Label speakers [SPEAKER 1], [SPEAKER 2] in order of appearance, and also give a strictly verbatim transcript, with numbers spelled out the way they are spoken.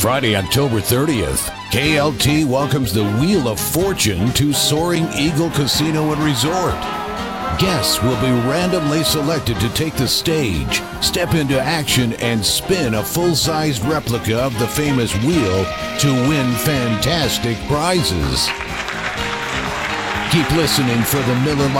[SPEAKER 1] Friday, October thirtieth, K L T welcomes the Wheel of Fortune to Soaring Eagle Casino and Resort. Guests will be randomly selected to take the stage, step into action, and spin a full-sized replica of the famous wheel to win fantastic prizes. Keep listening for the Miller Lite